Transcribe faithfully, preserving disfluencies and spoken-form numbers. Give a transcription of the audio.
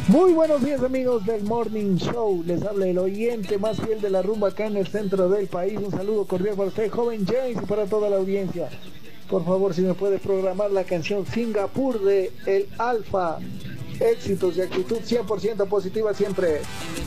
Muy buenos días amigos del Morning Show, les habla el oyente más fiel de la rumba acá en el centro del país. Un saludo cordial para usted, joven James, y para toda la audiencia. Por favor, si me puede programar la canción Singapur de El Alfa. Éxitos y actitud cien por ciento positiva siempre.